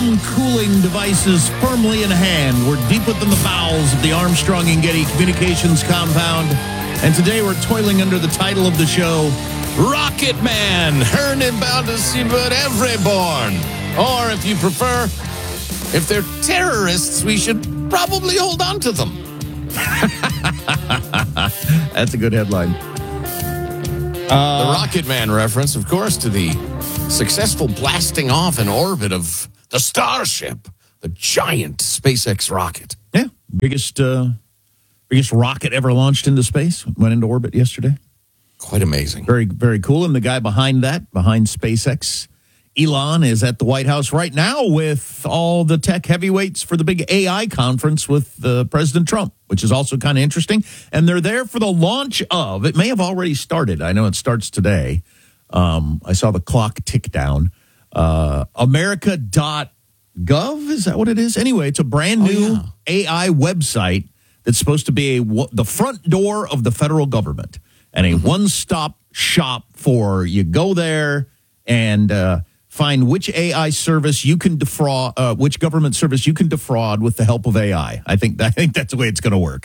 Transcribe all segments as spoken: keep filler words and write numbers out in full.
Some cooling devices firmly in hand. We're deep within the bowels of the Armstrong and Getty Communications compound. And today we're toiling under the title of the show, Rocket Man, Hernin bound to see but every born. Or if you prefer, if they're terrorists, we should probably hold on to them. That's a good headline. Uh, the Rocket Man reference, of course, to the successful blasting off in orbit of the Starship, the giant SpaceX rocket. Yeah, biggest uh, biggest rocket ever launched into space. Went into orbit yesterday. Quite amazing. Very, very cool. And the guy behind that, behind SpaceX, Elon, is at the White House right now with all the tech heavyweights for the big A I conference with uh, President Trump, which is also kind of interesting. And they're there for the launch of, it may have already started. I know it starts today. Um, I saw the clock tick down. Uh, America dot gov, is that what it is? Anyway, it's a brand new oh, yeah. A I website that's supposed to be a, the front door of the federal government and a mm-hmm. one-stop shop for you go there and uh, find which A I service you can defraud, uh, which government service you can defraud with the help of A I. I think I think that's the way it's going to work.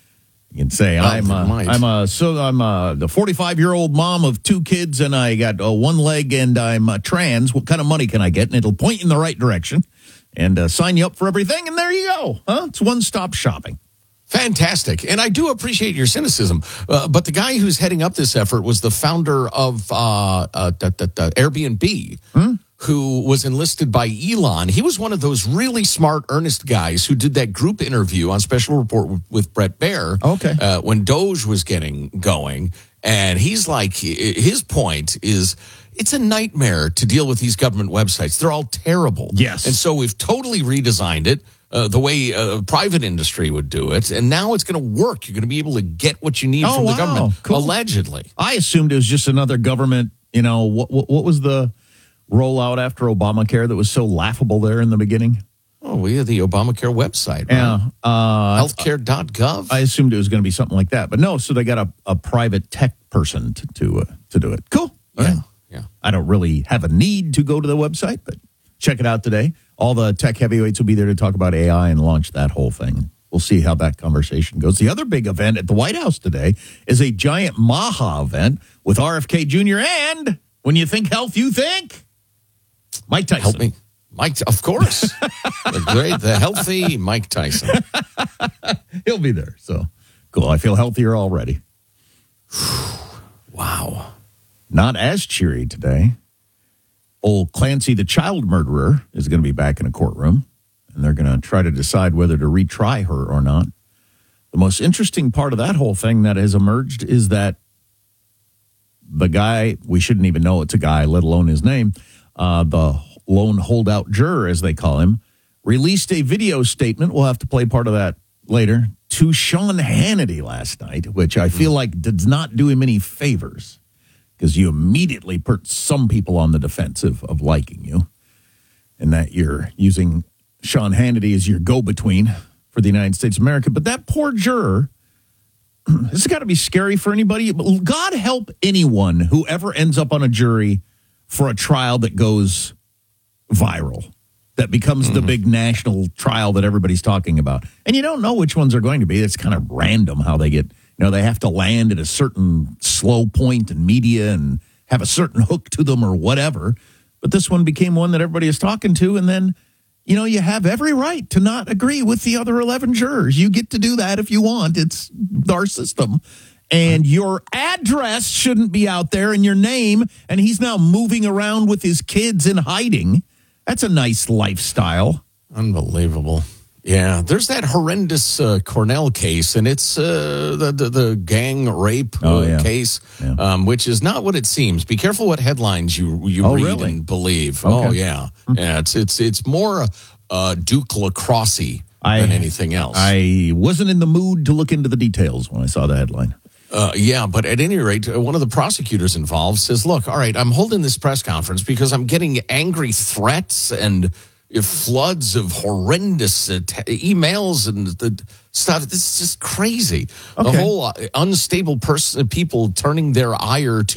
You can say, oh, I'm a, I'm a, so I'm a, the forty-five-year-old mom of two kids, and I got uh, one leg, and I'm uh, trans. What kind of money can I get? And it'll point you in the right direction and uh, sign you up for everything, and there you go. Huh? It's one-stop shopping. Fantastic. And I do appreciate your cynicism. Uh, but the guy who's heading up this effort was the founder of uh, uh, da, da, da, Airbnb, hmm? who was enlisted by Elon. He was one of those really smart, earnest guys who did that group interview on Special Report with, with Bret Baier okay. uh, when Doge was getting going. And he's like, his point is, it's a nightmare to deal with these government websites. They're all terrible. Yes. And so we've totally redesigned it. Uh, the way uh, private industry would do it, and now it's going to work. You're going to be able to get what you need oh, from the wow. government, cool. allegedly. I assumed it was just another government, you know, what, what, what was the rollout after Obamacare that was so laughable there in the beginning? Oh, we have the Obamacare website, right? Yeah. Uh, healthcare dot gov. I assumed it was going to be something like that, but no, so they got a, a private tech person to to, uh, to do it. Cool. Yeah, right. yeah. I don't really have a need to go to the website, but check it out today. All the tech heavyweights will be there to talk about A I and launch that whole thing. We'll see how that conversation goes. The other big event at the White House today is a giant Maha event with R F K Junior and when you think health, you think Mike Tyson. Help me. Mike, of course. the great, the healthy Mike Tyson. He'll be there. So cool. I feel healthier already. Wow. Not as cheery today. Old Clancy, the child murderer, is going to be back in a courtroom, and they're going to try to decide whether to retry her or not. The most interesting part of that whole thing that has emerged is that the guy, we shouldn't even know it's a guy, let alone his name, uh, the lone holdout juror, as they call him, released a video statement, we'll have to play part of that later, to Sean Hannity last night, which I feel like does not do him any favors. Because you immediately put some people on the defensive of liking you, and that you're using Sean Hannity as your go-between for the United States of America. But that poor juror, this has got to be scary for anybody. God help anyone who ever ends up on a jury for a trial that goes viral, that becomes mm-hmm. the big national trial that everybody's talking about. And you don't know which ones are going to be. It's kind of random how they get... You know, they have to land at a certain slow point in media and have a certain hook to them or whatever. But this one became one that everybody is talking to. And then, you know, you have every right to not agree with the other eleven jurors. You get to do that if you want. It's our system. And your address shouldn't be out there and your name. And he's now moving around with his kids in hiding. That's a nice lifestyle. Unbelievable. Yeah, there's that horrendous uh, Cornell case, and it's uh, the, the the gang rape oh, uh, yeah. case, yeah. Um, which is not what it seems. Be careful what headlines you you oh, read really? and believe. Okay. Oh yeah, yeah. It's it's it's more uh, Duke Lacrosse than anything else. I wasn't in the mood to look into the details when I saw the headline. Uh, yeah, but at any rate, one of the prosecutors involved says, "Look, all right, I'm holding this press conference because I'm getting angry threats and." Floods of horrendous uh, t- emails and the stuff. This is just crazy. Okay. The whole uh, unstable person, people turning their ire to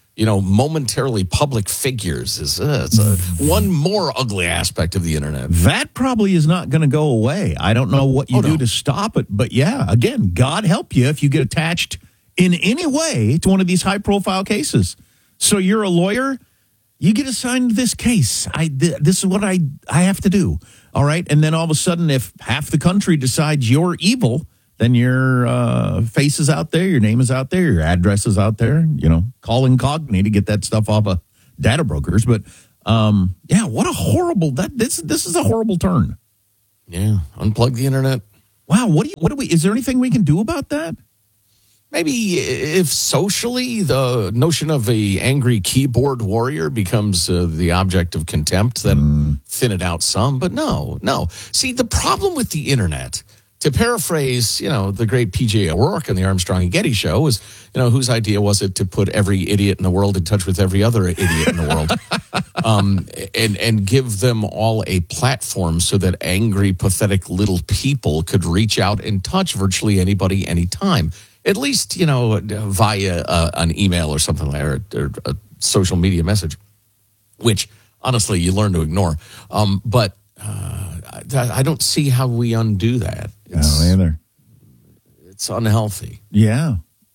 you know, momentarily public figures is uh, it's a, one more ugly aspect of the internet. That probably is not going to go away. I don't know what you Oh, no. do to stop it, but yeah, again, God help you if you get attached in any way to one of these high-profile cases. So you're a lawyer, you get assigned this case. I th- this is what I I have to do. All right, and then all of a sudden, if half the country decides you're evil, then your uh, face is out there, your name is out there, your address is out there. You know, call incognito to get that stuff off of data brokers. But um, yeah, what a horrible that this this is a horrible turn. Yeah, unplug the internet. Wow, what do you, what do we? Is there anything we can do about that? Maybe if socially the notion of a angry keyboard warrior becomes uh, the object of contempt, then Mm. thin it out some. But no, no. See, the problem with the internet, to paraphrase, you know, the great P J O'Rourke on the Armstrong and Getty show, was, you know, whose idea was it to put every idiot in the world in touch with every other idiot in the world, um, and and give them all a platform so that angry, pathetic little people could reach out and touch virtually anybody, anytime. At least, you know, via uh, an email or something like that, or, or a social media message, which honestly you learn to ignore. Um, but uh, I, I don't see how we undo that. It's, No, either. it's unhealthy. Yeah.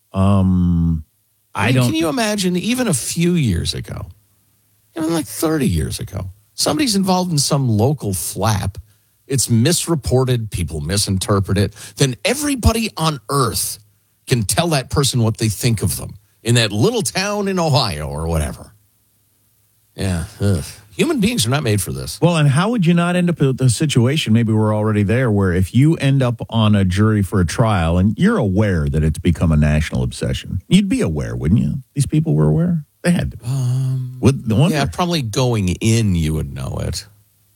Um, I, I mean, don't. Can you imagine even a few years ago, even like thirty years ago, somebody's involved in some local flap, it's misreported, people misinterpret it, then everybody on earth can tell that person what they think of them in that little town in Ohio or whatever. Yeah. Ugh. Human beings are not made for this. Well, and how would you not end up with a situation, maybe we're already there, where if you end up on a jury for a trial and you're aware that it's become a national obsession, you'd be aware, wouldn't you? These people were aware? They had to be. Um, Would, the wonder, Yeah, probably going in, you would know it.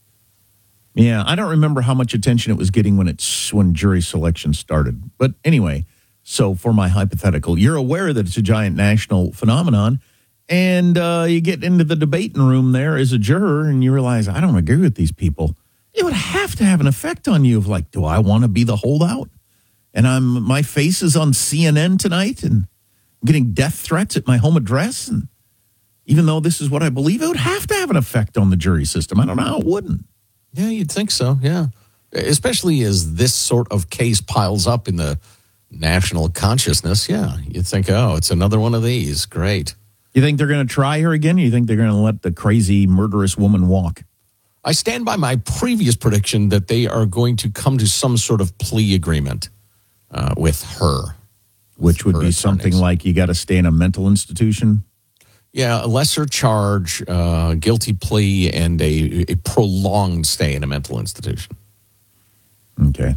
Yeah, I don't remember how much attention it was getting when it's when jury selection started. But anyway, so for my hypothetical, you're aware that it's a giant national phenomenon, and uh, you get into the debating room there as a juror, and you realize, I don't agree with these people. It would have to have an effect on you of like, do I want to be the holdout? And I'm my face is on C N N tonight, and I'm getting death threats at my home address, and even though this is what I believe, it would have to have an effect on the jury system. I don't know how it wouldn't. Yeah, you'd think so, yeah. Especially as this sort of case piles up in the national consciousness, yeah. You'd think, oh, it's another one of these. Great. You think they're going to try her again? Or you think they're going to let the crazy, murderous woman walk? I stand by my previous prediction that they are going to come to some sort of plea agreement uh, with her. Which would her be something attorneys. like you got to stay in a mental institution? Yeah, a lesser charge, uh, guilty plea, and a, a prolonged stay in a mental institution. Okay.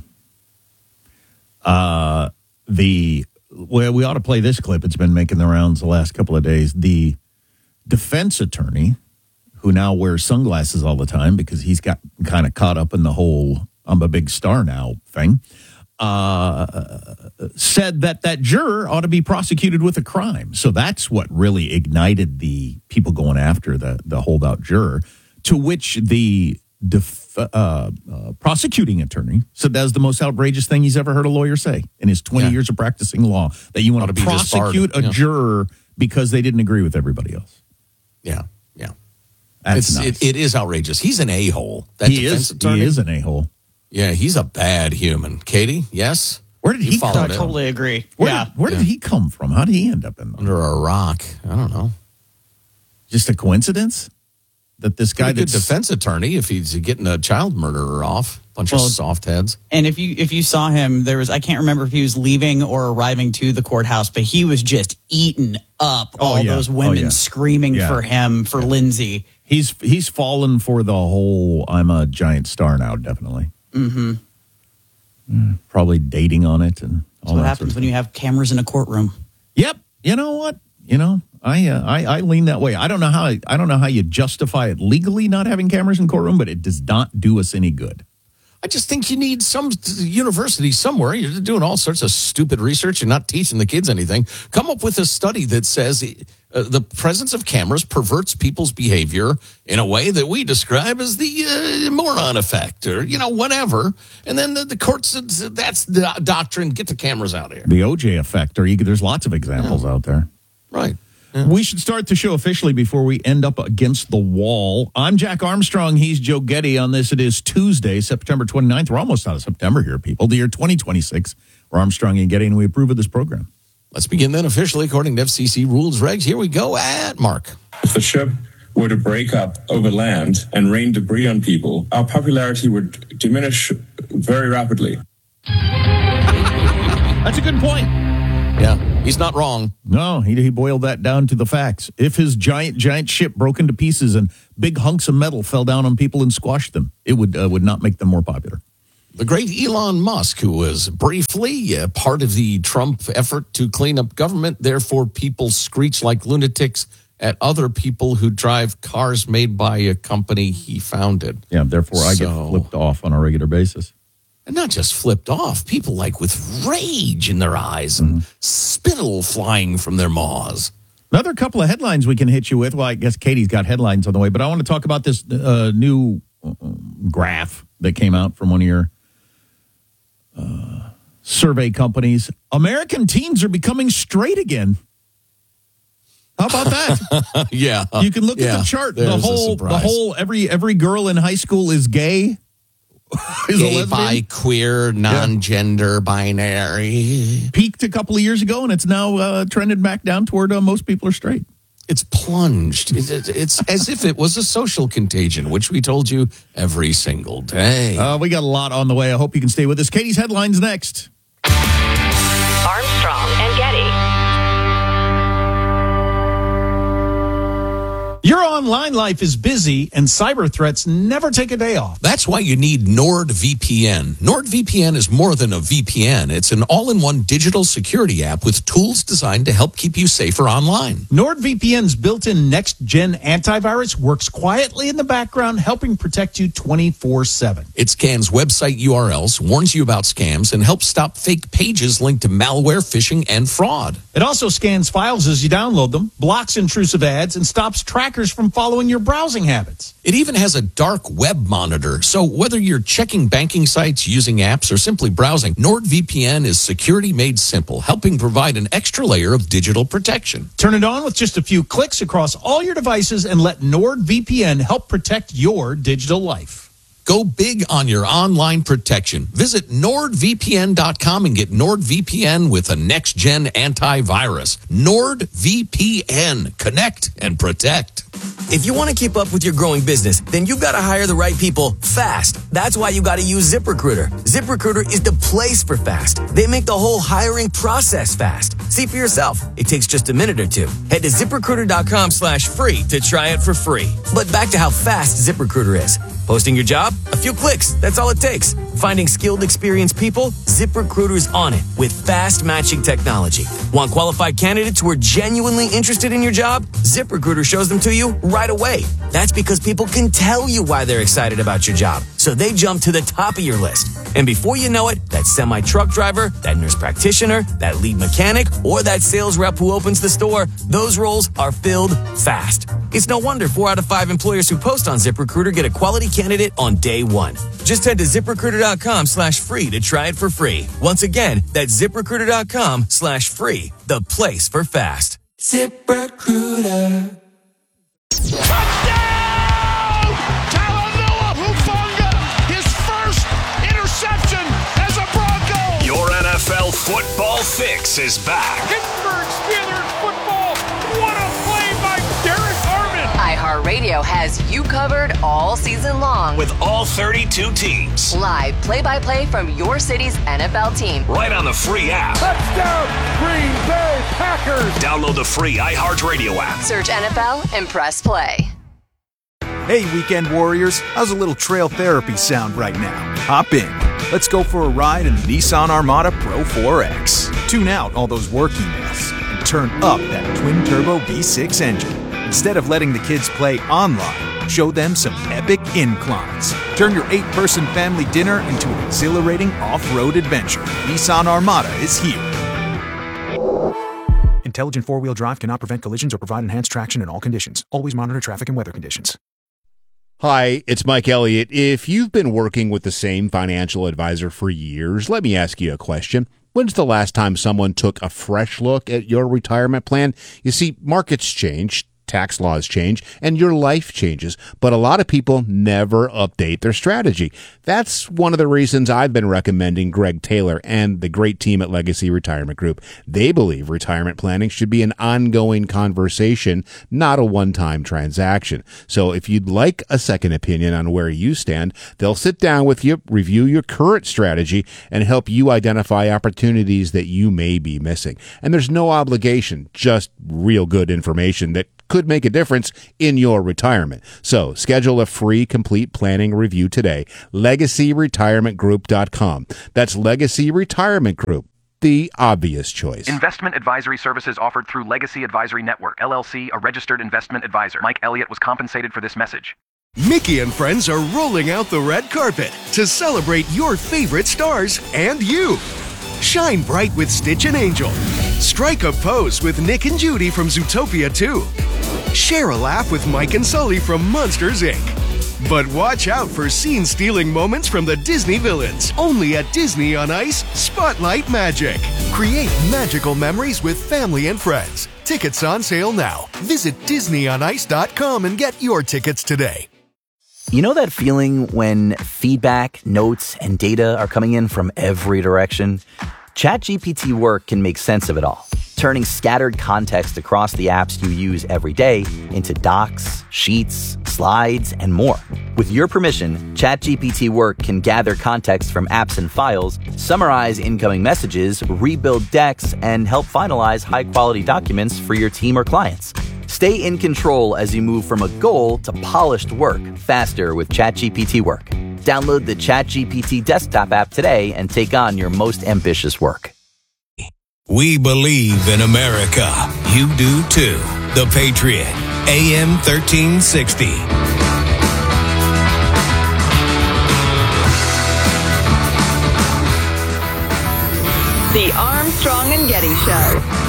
Uh, the well, we ought to play this clip. It's been making the rounds the last couple of days. The defense attorney, who now wears sunglasses all the time because he's got kind of caught up in the whole "I'm a big star now" thing, uh, said that that juror ought to be prosecuted with a crime. So that's what really ignited the people going after the the holdout juror. To which the def, uh, uh, prosecuting attorney said that was the most outrageous thing he's ever heard a lawyer say in his twenty Yeah. years of practicing law, that you want Ought to, to be prosecute disbarred. a Yeah. juror because they didn't agree with everybody else. Yeah, yeah. That's It's, nuts. it, it is outrageous. He's an a-hole. That he defense is. attorney. He is an a-hole. Yeah, he's a bad human. Katie, yes? Where did You he followed come I it. from? totally agree. Where, yeah. did, where did Yeah. he come from? How did he end up in? Under a rock. I don't know. Just a coincidence that this guy Pretty good that's defense attorney if he's getting a child murderer off. Bunch Well, of soft heads. And if you if you saw him, there was I can't remember if he was leaving or arriving to the courthouse, but he was just eating up Oh, all yeah. those Oh, women yeah. screaming Yeah. for him, for Lindsay. he's he's fallen for the whole "I'm a giant star now." Definitely. Mm-hmm. Probably dating on it and That's all what that happens sort of when you have cameras in a courtroom. Yep. You know what? You know, I, uh, I I lean that way. I don't know how I, I don't know how you justify it legally not having cameras in courtroom, but it does not do us any good. I just think you need some university somewhere. You're doing all sorts of stupid research and not teaching the kids anything. Come up with a study that says uh, the presence of cameras perverts people's behavior in a way that we describe as the uh, moron effect, or, you know, whatever. And then the, the court says that's the doctrine. Get the cameras out of here. The O J effect, or you, there's lots of examples out there. Right. Yeah. We should start the show officially before we end up against the wall. I'm Jack Armstrong. He's Joe Getty. On this, it is Tuesday, September twenty-ninth. We're almost out of September here, people. The year twenty twenty-six. We're Armstrong and Getty, and we approve of this program. Let's begin then officially according to F C C rules, regs. Here we go at Mark. If the ship were to break up over land and rain debris on people, our popularity would diminish very rapidly. That's a good point. Yeah, he's not wrong. No, he, he boiled that down to the facts. If his giant, giant ship broke into pieces and big hunks of metal fell down on people and squashed them, it would uh, would not make them more popular. The great Elon Musk, who was briefly uh, part of the Trump effort to clean up government, therefore people screech like lunatics at other people who drive cars made by a company he founded. Yeah, therefore I So- get flipped off on a regular basis. And not just flipped off, people like with rage in their eyes and spittle flying from their maws. Another couple of headlines we can hit you with. Well, I guess Katie's got headlines on the way, but I want to talk about this uh, new uh, graph that came out from one of your uh, survey companies. American teens are becoming straight again. How about that? Yeah. You can look Yeah, at the chart. The there's a whole, the surprise. whole, every every girl in high school is gay. is a Gay, lesbian. bi, queer, non-gender, binary. Peaked a couple of years ago, and it's now uh, trended back down toward uh, most people are straight. It's plunged. It- it- It's as if it was a social contagion, which we told you every single day. Uh, we got a lot on the way. I hope you can stay with us. Katie's headlines next. Armstrong and Getty. Your online life is busy, and cyber threats never take a day off. That's why you need NordVPN. NordVPN is more than a V P N. It's an all-in-one digital security app with tools designed to help keep you safer online. NordVPN's built-in next-gen antivirus works quietly in the background, helping protect you twenty-four seven. It scans website U R Ls, warns you about scams, and helps stop fake pages linked to malware, phishing, and fraud. It also scans files as you download them, blocks intrusive ads, and stops trackers from following your browsing habits. It even has a dark web monitor, so whether you're checking banking sites, using apps, or simply browsing, NordVPN is security made simple, helping provide an extra layer of digital protection. Turn it on with just a few clicks across all your devices and let NordVPN help protect your digital life. Go big on your online protection. Visit nord V P N dot com and get NordVPN with a next-gen antivirus. NordVPN. Connect and protect. If you want to keep up with your growing business, then you've got to hire the right people fast. That's why you got to use ZipRecruiter. ZipRecruiter is the place for fast. They make the whole hiring process fast. See for yourself. It takes just a minute or two. Head to ZipRecruiter dot com slash free to try it for free. But back to how fast ZipRecruiter is. Posting your job? A few clicks. That's all it takes. Finding skilled, experienced people? ZipRecruiter's on it with fast matching technology. Want qualified candidates who are genuinely interested in your job? ZipRecruiter shows them to you right away. That's because people can tell you why they're excited about your job. So they jump to the top of your list. And before you know it, that semi-truck driver, that nurse practitioner, that lead mechanic, or that sales rep who opens the store, those roles are filled fast. It's no wonder four out of five employers who post on ZipRecruiter get a quality candidate on day one. Just head to ZipRecruiter dot com slash free to try it for free. Once again, that's ZipRecruiter dot com slash free, the place for fast. ZipRecruiter. Touchdown! Talanoa Hufanga, his first interception as a Bronco. Your N F L football fix is back. Pittsburgh Steelers football. What a play by Derek Armand. iHeartRadio has you covered all season long. With all thirty-two teams. Live play-by-play from your city's N F L team. Right on the free app. Touchdown, Green Bay Packers. Download the free iHeartRadio app. Search N F L and press play. Hey, Weekend Warriors, how's a little trail therapy sound right now? Hop in. Let's go for a ride in the Nissan Armada Pro four X. Tune out all those work emails and turn up that twin-turbo V six engine. Instead of letting the kids play online, show them some epic inclines. Turn your eight-person family dinner into an exhilarating off-road adventure. Nissan Armada is here. Intelligent four-wheel drive cannot prevent collisions or provide enhanced traction in all conditions. Always monitor traffic and weather conditions. Hi, it's Mike Elliott. If you've been working with the same financial advisor for years, let me ask you a question. When's the last time someone took a fresh look at your retirement plan? You see, markets change, tax laws change, and your life changes, but a lot of people never update their strategy. That's one of the reasons I've been recommending Greg Taylor and the great team at Legacy Retirement Group. They believe retirement planning should be an ongoing conversation, not a one-time transaction. So if you'd like a second opinion on where you stand, they'll sit down with you, review your current strategy, and help you identify opportunities that you may be missing. And there's no obligation, just real good information that could make a difference in your retirement. So schedule a free complete planning review today. legacy retirement group dot com. That's Legacy Retirement Group, the obvious choice. Investment advisory services offered through Legacy Advisory Network, L L C, a registered investment advisor. Mike Elliott was compensated for this message. Mickey and friends are rolling out the red carpet to celebrate your favorite stars and you. Shine bright with Stitch and Angel. Strike a pose with Nick and Judy from Zootopia two. Share a laugh with Mike and Sully from Monsters, Incorporated. But watch out for scene-stealing moments from the Disney villains. Only at Disney on Ice, Spotlight Magic. Create magical memories with family and friends. Tickets on sale now. Visit disney on ice dot com and get your tickets today. You know that feeling when feedback, notes, and data are coming in from every direction? ChatGPT Work can make sense of it all, turning scattered context across the apps you use every day into docs, sheets, slides, and more. With your permission, ChatGPT Work can gather context from apps and files, summarize incoming messages, rebuild decks, and help finalize high-quality documents for your team or clients. Stay in control as you move from a goal to polished work faster with ChatGPT Work. Download the ChatGPT desktop app today and take on your most ambitious work. We believe in America. You do too. The Patriot, A M thirteen sixty. The Armstrong and Getty Show.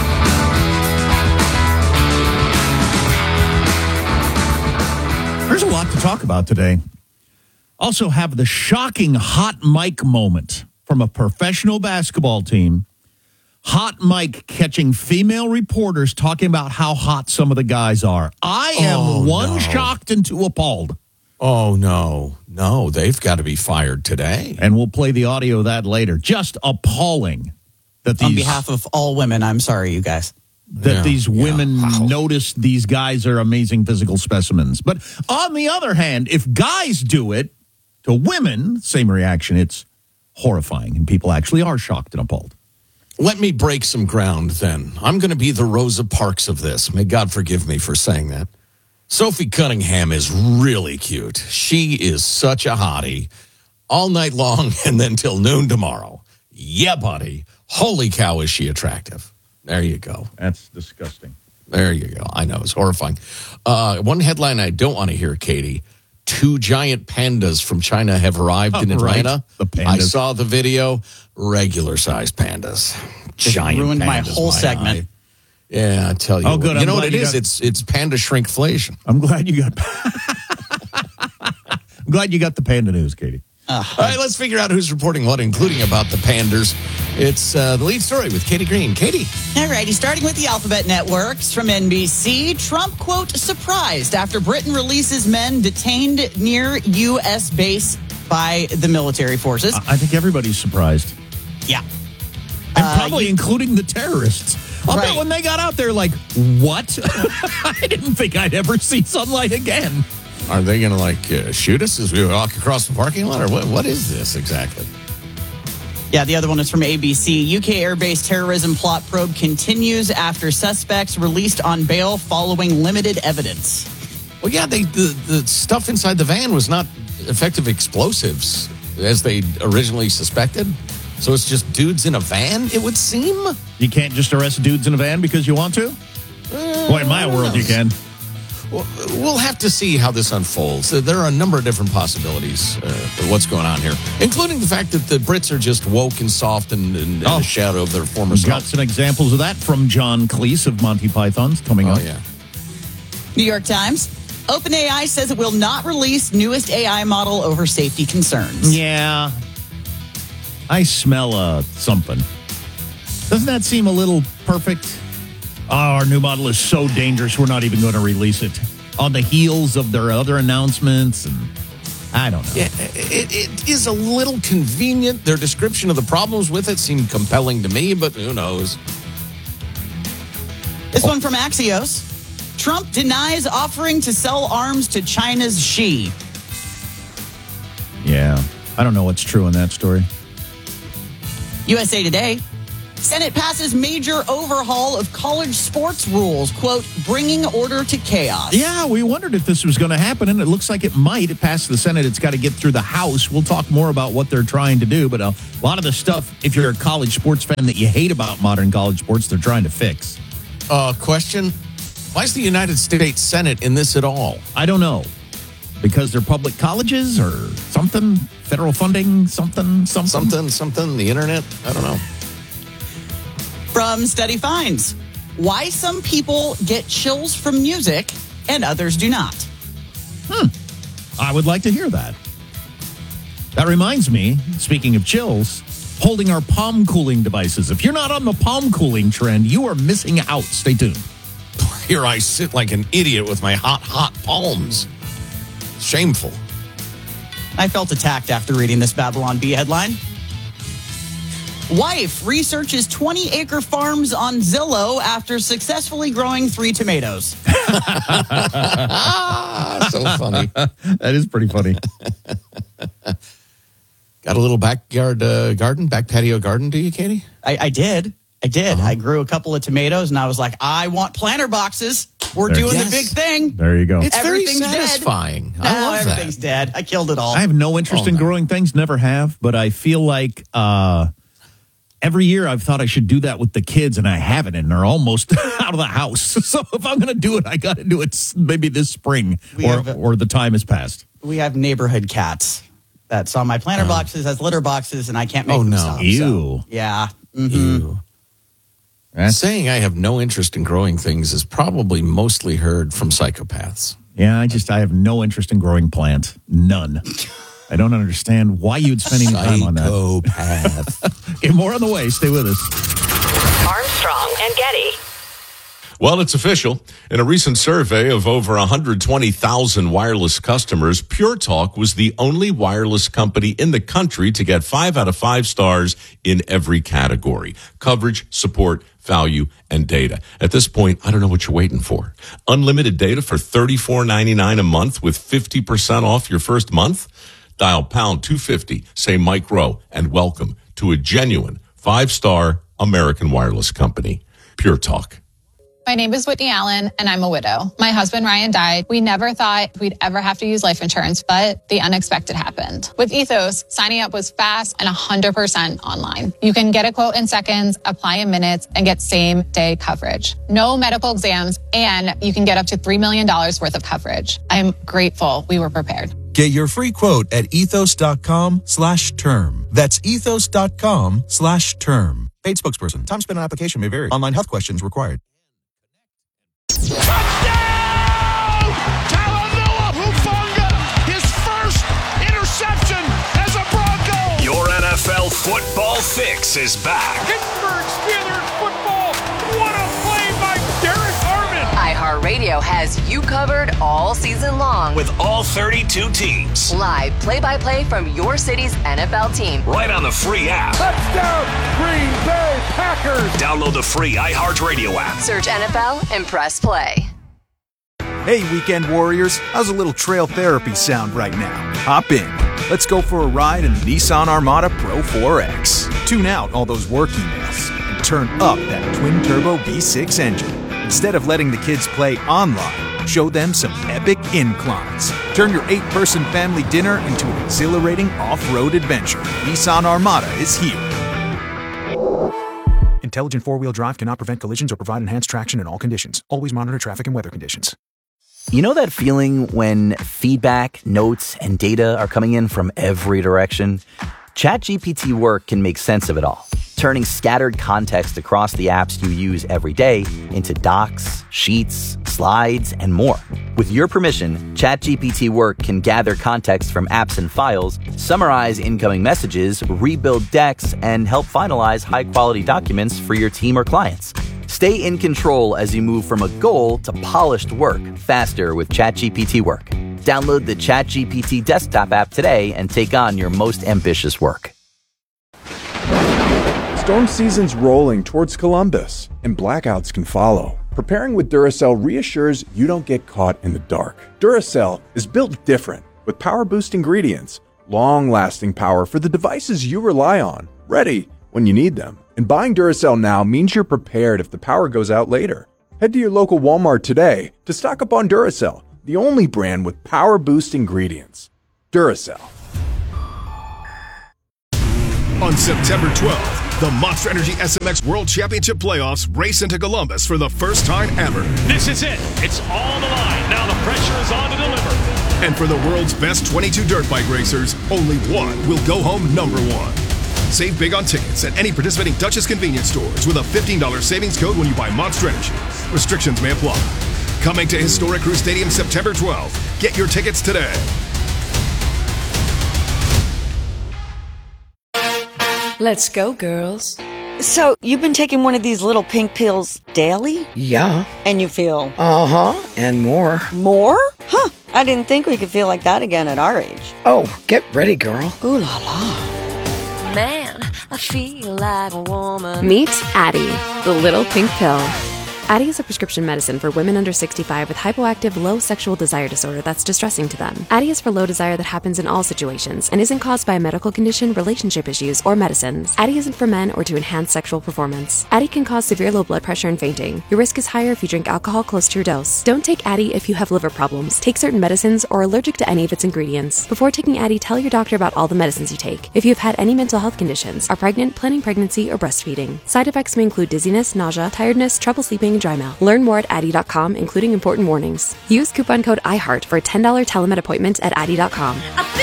There's a lot to talk about today. Also have the shocking hot mic moment from a professional basketball team. Hot mic catching female reporters talking about how hot some of the guys are. I am Oh, one no. shocked and two appalled. Oh, no. No, they've got to be fired today. And we'll play the audio of that later. Just appalling that these... On behalf of all women, I'm sorry, you guys. that Yeah, these women yeah. Wow. notice these guys are amazing physical specimens. But on the other hand, if guys do it to women, same reaction. It's horrifying, and people actually are shocked and appalled. Let me break some ground then. I'm going to be the Rosa Parks of this. May God forgive me for saying that. Sophie Cunningham is really cute. She is such a hottie all night long and then till noon tomorrow. Yeah, buddy. Holy cow, is she attractive. There you go. That's disgusting. There you go. I know. It's horrifying. Uh, one headline I don't want to hear, Katie. Two giant pandas from China have arrived Oh, in Atlanta. right. The pandas. I saw the video. Regular-sized pandas. Just Giant ruined my pandas, whole my segment. eye. Yeah, I tell you. Oh, what. good. You I'm know what glad it you is? got- It's it's panda shrinkflation. I'm glad you got. I'm glad you got the panda news, Katie. All right, let's figure out who's reporting what, including about the panders. It's uh, the lead story with Katie Green. Katie. All righty, starting with the Alphabet Networks from N B C. Trump, quote, surprised after Britain releases men detained near U S base by the military forces. I I think everybody's surprised, Yeah. and Uh, probably you- including the terrorists. I'll bet Right. when they got out there, like, what? I didn't think I'd ever see sunlight again. Are they going to, like, uh, shoot us as we walk across the parking lot? Or what? what is this exactly? Yeah, the other one is from A B C. U K airbase terrorism plot probe continues after suspects released on bail following limited evidence. Well, yeah, they the, the stuff inside the van was not effective explosives as they originally suspected. So it's just dudes in a van, it would seem? You can't just arrest dudes in a van because you want to? Boy, in my world, you can. Well, we'll have to see how this unfolds. Uh, There are a number of different possibilities uh, for what's going on here, including the fact that the Brits are just woke and soft and, and in Oh. the shadow of their former Got self. some examples of that from John Cleese of Monty Python's coming Oh, up. yeah. New York Times. OpenAI says it will not release newest A I model over safety concerns. Yeah. I smell uh, something. Doesn't that seem a little perfect? Oh, our new model is so dangerous, we're not even going to release it. On the heels of their other announcements, and I don't know. Yeah, it, it is a little convenient. Their description of the problems with it seemed compelling to me, but who knows? This one from Axios. Trump denies offering to sell arms to China's Xi. Yeah, I don't know what's true in that story. U S A Today. Senate passes major overhaul of college sports rules, quote, bringing order to chaos. Yeah, we wondered if this was going to happen, and it looks like it might. It passed the Senate. It's got to get through the House. We'll talk more about what they're trying to do, but a lot of the stuff, if you're a college sports fan that you hate about modern college sports, they're trying to fix. Uh, question, why is the United States Senate in this at all? I don't know. Because they're public colleges or something? Federal funding? Something? Something? Something, something, the internet? I don't know. From Study Finds, why some people get chills from music and others do not. Hmm. I would like to hear that. That reminds me, speaking of chills, holding our palm cooling devices. If you're not on the palm cooling trend, you are missing out. Stay tuned. Here I sit like an idiot with my hot, hot palms. Shameful. I felt attacked after reading this Babylon Bee headline. Wife researches twenty-acre farms on Zillow after successfully growing three tomatoes. So funny. That is pretty funny. Got a little backyard uh, garden, back patio garden, do you, Katie? I, I did. I did. Uh-huh. I grew a couple of tomatoes, and I was like, I want planter boxes. We're there, doing yes. the big thing. There you go. It's everything's very satisfying. Dead. I no, love everything's that. dead. I killed it all. I have no interest oh, in no. growing things, never have, but I feel like uh, every year I've thought I should do that with the kids, and I haven't, and they're almost out of the house. So if I'm going to do it, I got to do it maybe this spring We or, have a- or the time has passed. We have neighborhood cats that saw my planter Oh. boxes as litter boxes, and I can't make Oh, them no. stop. Ew. So, yeah. Mm-hmm. Ew. That's, Saying I have no interest in growing things is probably mostly heard from psychopaths. yeah, I just, I have no interest in growing plants. None. I don't understand why you'd spend any time on that. Psychopath. Okay, more on the way. Stay with us. Armstrong and Getty. Well, it's official. In a recent survey of over one hundred twenty thousand wireless customers, Pure Talk was the only wireless company in the country to get five out of five stars in every category: coverage, support, value, and data. At this point, I don't know what you're waiting for. Unlimited data for thirty-four ninety-nine a month with fifty percent off your first month? Dial pound two fifty, say Mike Rowe, and welcome to a genuine five-star American wireless company. Pure Talk. My name is Whitney Allen, and I'm a widow. My husband, Ryan, died. We never thought we'd ever have to use life insurance, but the unexpected happened. With Ethos, signing up was fast and one hundred percent online. You can get a quote in seconds, apply in minutes, and get same-day coverage. No medical exams, and you can get up to three million dollars worth of coverage. I'm grateful we were prepared. Get your free quote at ethos.com slash term. That's ethos.com slash term. Paid spokesperson. Time spent on application may vary. Online health questions required. Touchdown! Talanoa Hufanga, his first interception as a Bronco. Your N F L football fix is back. Pittsburgh Steelers football. What a play by Derek Armand. iHeartRadio has you covered all season long. With all thirty-two teams. Live play-by-play from your city's N F L team. Right on the free app. Touchdown, Green Bay Packers. Download the free iHeartRadio app. Search N F L and press play. Hey, weekend warriors, how's a little trail therapy sound right now? Hop in. Let's go for a ride in the Nissan Armada Pro four X. Tune out all those work emails and turn up that twin-turbo V six engine. Instead of letting the kids play online, show them some epic inclines. Turn your eight-person family dinner into an exhilarating off-road adventure. Nissan Armada is here. Intelligent four-wheel drive cannot prevent collisions or provide enhanced traction in all conditions. Always monitor traffic and weather conditions. You know that feeling when feedback, notes, and data are coming in from every direction? ChatGPT Work can make sense of it all, turning scattered context across the apps you use every day into docs, sheets, slides, and more. With your permission, ChatGPT Work can gather context from apps and files, summarize incoming messages, rebuild decks, and help finalize high-quality documents for your team or clients. Stay in control as you move from a goal to polished work faster with ChatGPT Work. Download the ChatGPT desktop app today and take on your most ambitious work. Storm season's rolling towards Columbus, and blackouts can follow. Preparing with Duracell reassures you don't get caught in the dark. Duracell is built different, with power boost ingredients, long-lasting power for the devices you rely on, ready when you need them. And buying Duracell now means you're prepared if the power goes out later. Head to your local Walmart today to stock up on Duracell, the only brand with power boost ingredients. Duracell. On September twelfth, the Monster Energy S M X World Championship Playoffs race into Columbus for the first time ever. This is it. It's all on the line. Now the pressure is on to deliver. And for the world's best twenty-two dirt bike racers, only one will go home number one. Save big on tickets at any participating Duchess convenience stores with a fifteen dollars savings code when you buy Monster Energy. Restrictions may apply. Coming to historic Crew Stadium September twelfth. Get your tickets today. Let's go, girls. So, you've been taking one of these little pink pills daily? Yeah. And you feel? Uh-huh. And more. More? Huh. I didn't think we could feel like that again at our age. Oh, get ready, girl. Ooh la la. Man, I feel like a woman. Meet Addyi, the little pink pill. Addyi is a prescription medicine for women under sixty-five with hypoactive low sexual desire disorder that's distressing to them. Addyi is for low desire that happens in all situations and isn't caused by a medical condition, relationship issues, or medicines. Addyi isn't for men or to enhance sexual performance. Addyi can cause severe low blood pressure and fainting. Your risk is higher if you drink alcohol close to your dose. Don't take Addyi if you have liver problems, take certain medicines, or are allergic to any of its ingredients. Before taking Addyi, tell your doctor about all the medicines you take. If you've had any mental health conditions, are pregnant, planning pregnancy, or breastfeeding. Side effects may include dizziness, nausea, tiredness, trouble sleeping, and dry mouth. Learn more at Addyi dot com, including important warnings. Use coupon code iHeart for a ten dollars telemed appointment at Addyi dot com.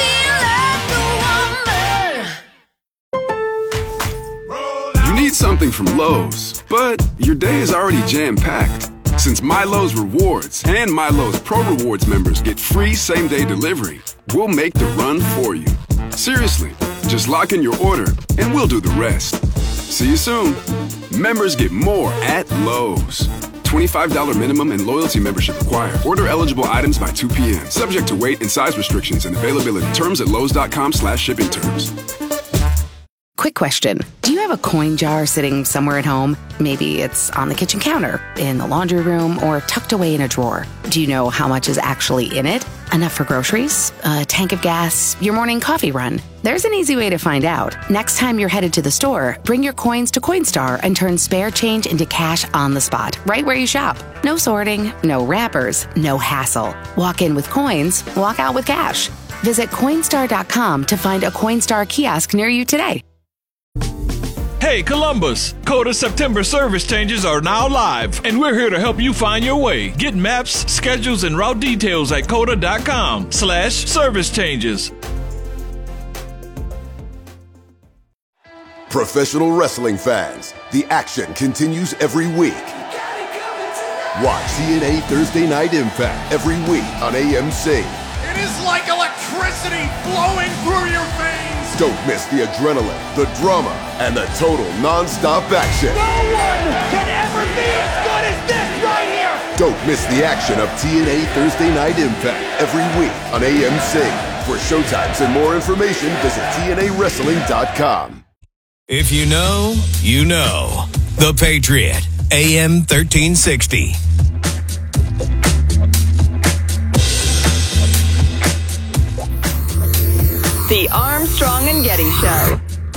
You need something from Lowe's, but your day is already jam-packed. Since MyLowe's Rewards and MyLowe's Pro Rewards members get free same-day delivery, we'll make the run for you. Seriously, just lock in your order and we'll do the rest. See you soon. Members get more at Lowe's. twenty-five dollars minimum and loyalty membership required. Order eligible items by two p.m. Subject to weight and size restrictions and availability. Terms at lowes dot com slash shipping terms. Quick question. Do you have a coin jar sitting somewhere at home? Maybe it's on the kitchen counter, in the laundry room, or tucked away in a drawer. Do you know how much is actually in it? Enough for groceries? A tank of gas? Your morning coffee run? There's an easy way to find out. Next time you're headed to the store, bring your coins to Coinstar and turn spare change into cash on the spot, right where you shop. No sorting, no wrappers, no hassle. Walk in with coins, walk out with cash. Visit Coinstar dot com to find a Coinstar kiosk near you today. Hey Columbus, Coda September service changes are now live, and we're here to help you find your way. Get maps, schedules, and route details at coda dot com slash service changes. Professional wrestling fans, the action continues every week. Watch T N A Thursday Night Impact every week on A M C. It is like electricity flowing through your veins. Don't miss the adrenaline, the drama, and the total non-stop action. No one can ever be as good as this right here. Don't miss the action of T N A Thursday Night Impact every week on A M C. For showtimes and more information, visit T N A wrestling dot com. If you know, you know. The Patriot, A M thirteen sixty. The Armstrong and Getty Show.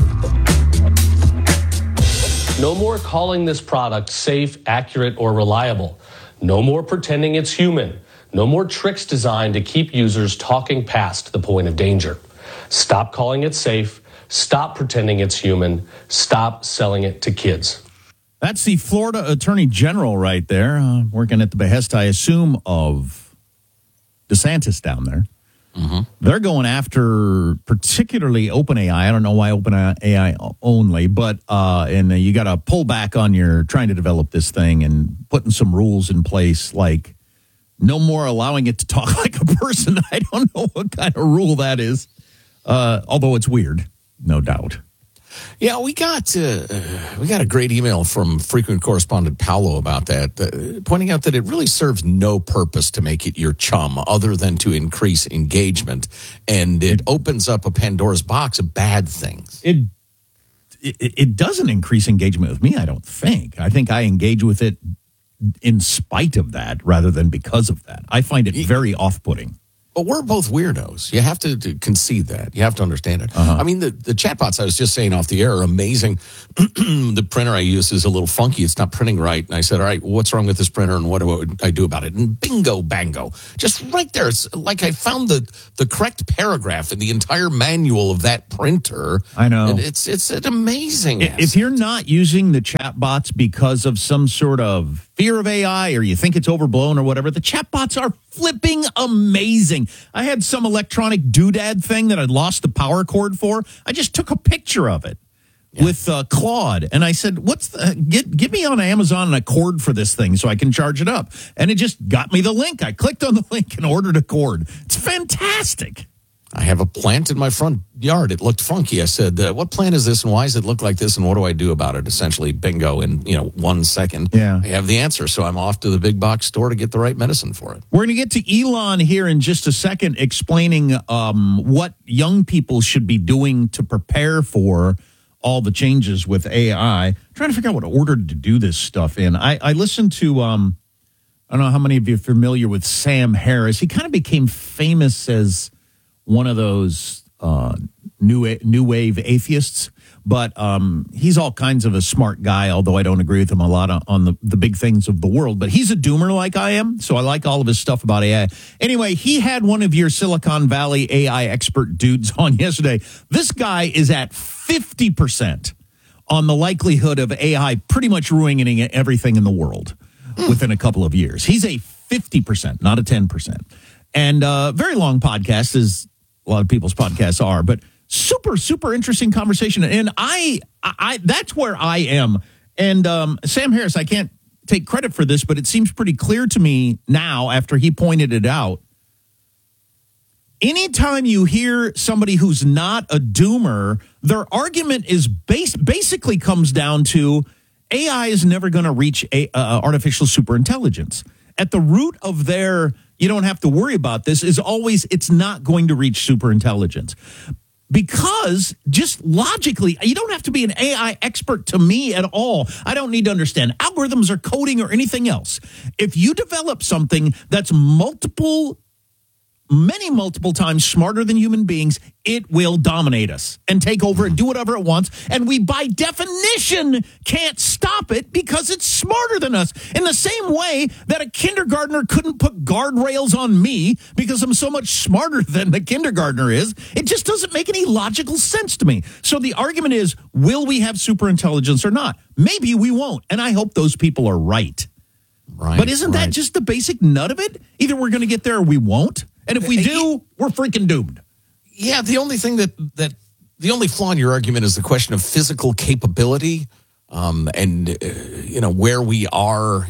No more calling this product safe, accurate, or reliable. No more pretending it's human. No more tricks designed to keep users talking past the point of danger. Stop calling it safe. Stop pretending it's human. Stop selling it to kids. That's the Florida Attorney General right there, uh, working at the behest, I assume, of DeSantis down there. Mm-hmm. They're going after particularly OpenAI. I don't know why OpenAI only, but uh, and you got to pull back on your trying to develop this thing and putting some rules in place like No more allowing it to talk like a person. I don't know what kind of rule that is, uh, although it's weird, no doubt. Yeah, we got uh, we got a great email from frequent correspondent Paolo about that, uh, pointing out that it really serves no purpose to make it your chum other than to increase engagement, and it opens up a Pandora's box of bad things. It it, it doesn't increase engagement with me, I don't think. I think I engage with it in spite of that rather than because of that. I find it very off-putting. But we're both weirdos. You have to, to concede that. You have to understand it. Uh-huh. I mean, the, the chatbots I was just saying off the air are amazing. The printer I use is a little funky. It's not printing right. And I said, all right, what's wrong with this printer and what do I do about it? And bingo, bango. Just right there. It's like I found the, the correct paragraph in the entire manual of that printer. I know. And it's, it's an amazing If asset. you're not using the chatbots because of some sort of fear of A I or you think it's overblown or whatever, the chatbots are flipping amazing. I had some electronic doodad thing that I'd lost the power cord for. I just took a picture of it yeah. with uh, Claude, and I said, "What's the, get get me on Amazon a cord for this thing so I can charge it up?" And it just got me the link. I clicked on the link and ordered a cord. It's fantastic. I have a plant in my front yard. It looked funky. I said, uh, what plant is this and why does it look like this and what do I do about it? Essentially, bingo, in you know one second. Yeah. I have the answer. So I'm off to the big box store to get the right medicine for it. We're going to get to Elon here in just a second, explaining um, what young people should be doing to prepare for all the changes with A I. I'm trying to figure out what order to do this stuff in. I, I listened to, um, I don't know how many of you are familiar with Sam Harris. He kind of became famous as one of those uh, new new wave atheists, but um, he's all kinds of a smart guy, although I don't agree with him a lot on, on the, the big things of the world. But he's a doomer like I am, so I like all of his stuff about A I. Anyway, he had one of your Silicon Valley A I expert dudes on yesterday. This guy is at fifty percent on the likelihood of A I pretty much ruining everything in the world within a couple of years. He's a fifty percent, not a ten percent. And uh, very long podcast, as a lot of people's podcasts are, but super, super interesting conversation. And I, I, that's where I am. And um, Sam Harris, I can't take credit for this, but it seems pretty clear to me now after he pointed it out. Anytime you hear somebody who's not a doomer, their argument is base, basically comes down to A I is never going to reach a, uh, artificial superintelligence. At the root of their, you don't have to worry about this, is always it's not going to reach superintelligence. Because just logically, you don't have to be an A I expert to me at all. I don't need to understand algorithms or coding or anything else. If you develop something that's multiple, many multiple times smarter than human beings, it will dominate us and take over and do whatever it wants. And we, by definition, can't stop it because it's smarter than us. In the same way that a kindergartner couldn't put guardrails on me because I'm so much smarter than the kindergartner is, it just doesn't make any logical sense to me. So the argument is, will we have superintelligence or not? Maybe we won't. And I hope those people are right. Right. But isn't right. that just the basic nut of it? Either we're going to get there or we won't. And if we do, we're freaking doomed. Yeah, the only thing that, that the only flaw in your argument is the question of physical capability um, and, uh, you know, where we are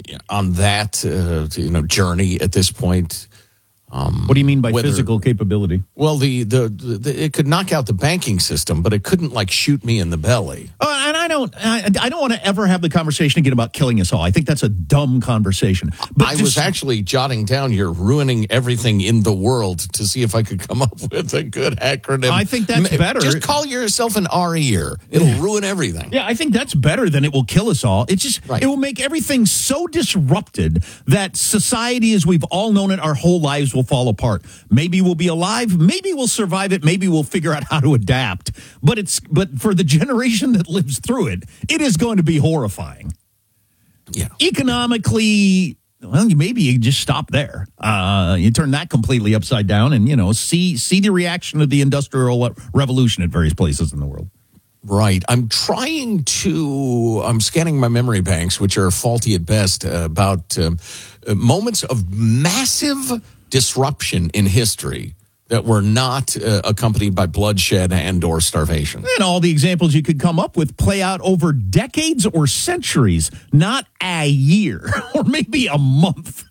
on that, uh, you know, journey at this point. Um, what do you mean by whether, physical capability? Well, the, the, the it could knock out the banking system, but it couldn't, like, shoot me in the belly. Oh, and I don't I, I don't want to ever have the conversation again about killing us all. I think that's a dumb conversation. But I just, was actually jotting down you're ruining everything in the world to see if I could come up with a good acronym. I think that's better. Just call yourself an R-ear. It'll ruin everything. Yeah, I think that's better than it will kill us all. It just right. It will make everything so disrupted that society as we've all known it our whole lives will fall apart. Maybe we'll be alive, maybe we'll survive it, maybe we'll figure out how to adapt. But it's but for the generation that lives through it, it is going to be horrifying. Yeah. Economically, well, maybe you just stop there. Uh, you turn that completely upside down and, you know, see see the reaction of the Industrial Revolution at various places in the world. Right. I'm trying to, I'm scanning my memory banks, which are faulty at best, uh, about um, uh, moments of massive disruption in history that were not uh, accompanied by bloodshed and or starvation. And all the examples you could come up with play out over decades or centuries, not a year or maybe a month.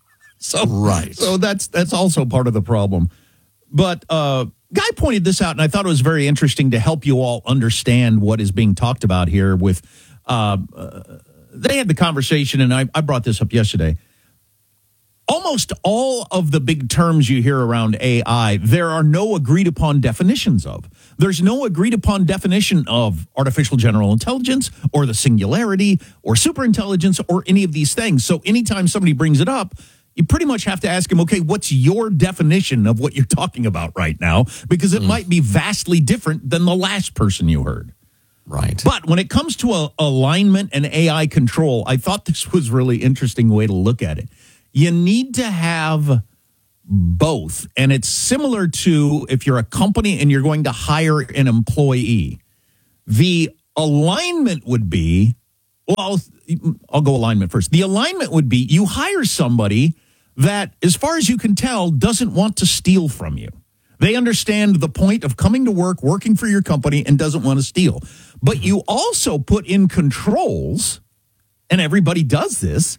So, right. So that's that's also part of the problem. But uh, Guy pointed this out, and I thought it was very interesting to help you all understand what is being talked about here. With uh, uh, they had the conversation, and I, I brought this up yesterday. Almost all of the big terms you hear around A I, there are no agreed upon definitions of. There's no agreed upon definition of artificial general intelligence or the singularity or superintelligence or any of these things. So anytime somebody brings it up, you pretty much have to ask him, okay, what's your definition of what you're talking about right now? Because it mm. might be vastly different than the last person you heard. Right. But when it comes to a, alignment and A I control, I thought this was a really interesting way to look at it. You need to have both. And it's similar to if you're a company and you're going to hire an employee. The alignment would be, well, I'll, I'll go alignment first. The alignment would be you hire somebody that, as far as you can tell, doesn't want to steal from you. They understand the point of coming to work, working for your company, and doesn't want to steal. But you also put in controls, and everybody does this.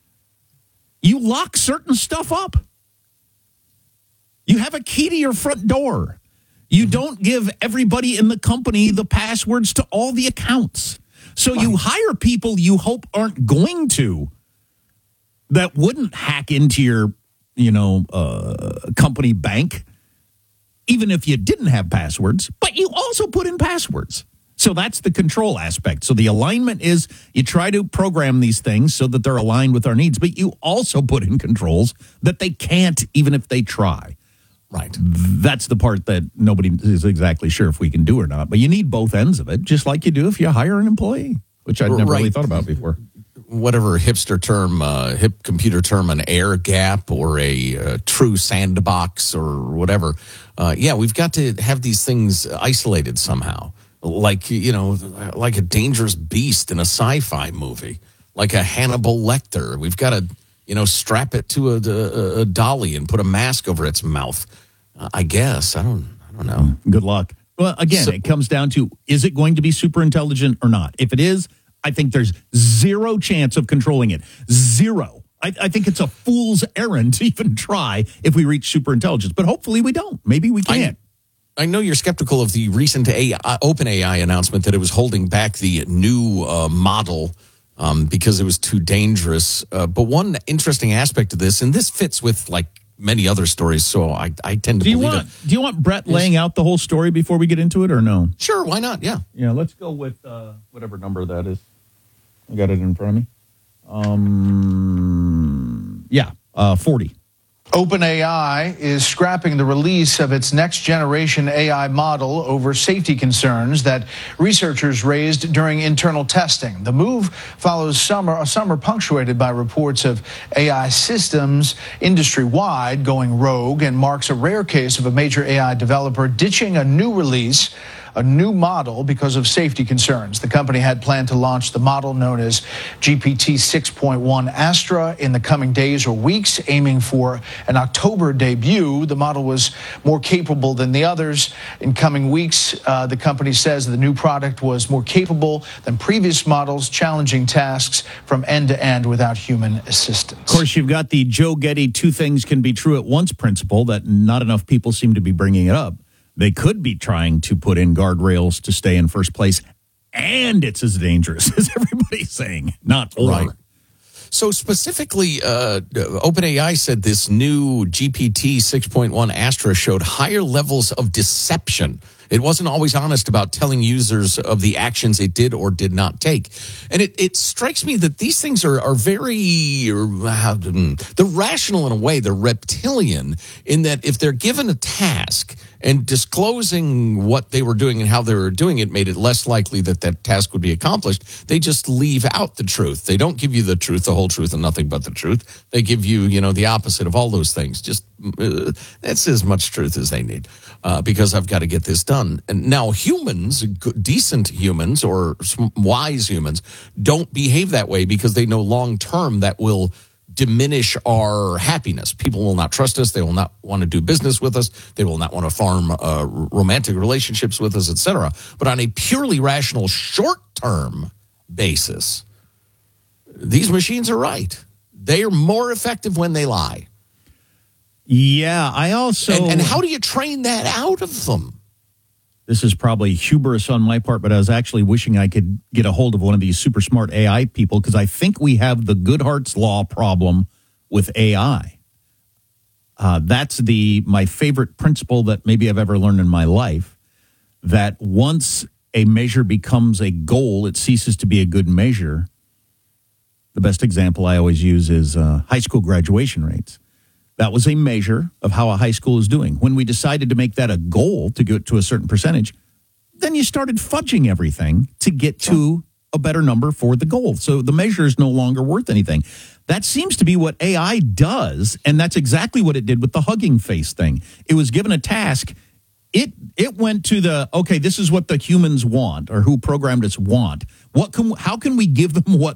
You lock certain stuff up. You have a key to your front door. You don't give everybody in the company the passwords to all the accounts. So right. you hire people you hope aren't going to, that wouldn't hack into your, you know, uh, company bank, even if you didn't have passwords, but you also put in passwords. So that's the control aspect. So the alignment is you try to program these things so that they're aligned with our needs, but you also put in controls that they can't even if they try. Right. That's the part that nobody is exactly sure if we can do or not. But you need both ends of it, just like you do if you hire an employee, which I'd never right. really thought about before. Whatever hipster term, uh, hip computer term, an air gap or a uh, true sandbox or whatever. Uh, yeah, we've got to have these things isolated somehow. Like, you know, like a dangerous beast in a sci-fi movie, like a Hannibal Lecter. We've got to, you know, strap it to a, a, a dolly and put a mask over its mouth. Uh, I guess. I don't I don't know. Good luck. Well, again, so, it comes down to, is it going to be super intelligent or not? If it is, I think there's zero chance of controlling it. Zero. I, I think it's a fool's errand to even try if we reach super intelligence. But hopefully we don't. Maybe we can't. I, I know you're skeptical of the recent A I, OpenAI announcement that it was holding back the new uh, model um, because it was too dangerous. Uh, but one interesting aspect of this, and this fits with like many other stories, so I, I tend to do you believe want, it. Do you want Brett laying out the whole story before we get into it, or no? Sure, why not? Yeah. Yeah, let's go with uh, whatever number that is. I got it in front of me. Um, yeah, uh, forty. OpenAI is scrapping the release of its next-generation A I model over safety concerns that researchers raised during internal testing. The move follows summer, a summer punctuated by reports of A I systems industry-wide going rogue and marks a rare case of a major A I developer ditching a new release, a new model, because of safety concerns. The company had planned to launch the model known as G P T six point one Astra in the coming days or weeks, aiming for an October debut. The model was more capable than the others. In coming weeks, uh, the company says the new product was more capable than previous models, challenging tasks from end to end without human assistance. Of course, you've got the Joe Getty two things can be true at once principle that not enough people seem to be bringing it up. They could be trying to put in guardrails to stay in first place, and it's as dangerous as everybody's saying, not or. Right. So specifically, uh, OpenAI said this new G P T six point one Astra showed higher levels of deception. It wasn't always honest about telling users of the actions it did or did not take. And it, it strikes me that these things are, are very, uh, they're rational in a way. They're reptilian in that if they're given a task and disclosing what they were doing and how they were doing it made it less likely that that task would be accomplished, they just leave out the truth. They don't give you the truth, the whole truth, and nothing but the truth. They give you, you know, the opposite of all those things. Just uh, that's as much truth as they need uh, because I've got to get this done. And now humans, decent humans or wise humans, don't behave that way because they know long term that will diminish our happiness. People will not trust us. They will not want to do business with us. They will not want to farm uh, romantic relationships with us, et cetera. But on a purely rational, short-term basis, these machines are right. They are more effective when they lie. Yeah, I also... And, and how do you train that out of them? This is probably hubris on my part, but I was actually wishing I could get a hold of one of these super smart A I people because I think we have the Goodhart's Law problem with A I. Uh, that's the my favorite principle that maybe I've ever learned in my life, that once a measure becomes a goal, it ceases to be a good measure. The best example I always use is uh, high school graduation rates. That was a measure of how a high school is doing. When we decided to make that a goal to get to a certain percentage, then you started fudging everything to get to a better number for the goal. So the measure is no longer worth anything. That seems to be what A I does, and that's exactly what it did with the Hugging Face thing. It was given a task. It it went to the, okay, this is what the humans want, or who programmed us want. What can how can we give them what